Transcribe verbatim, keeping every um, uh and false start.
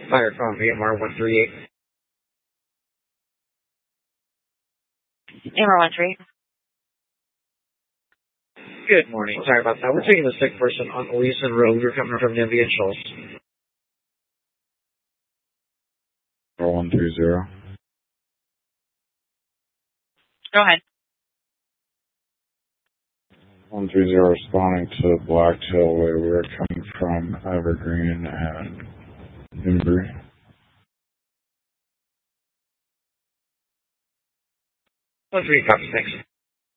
Fire from V M R one three eight. V M R one three. Good morning. Sorry about that. We're taking a sick person on Oleason Road. We're coming from Nimby and Schultz. one three zero. Go ahead. one three zero responding to Blacktail Way. We're coming from Evergreen and Nimby. one three, copy, thanks.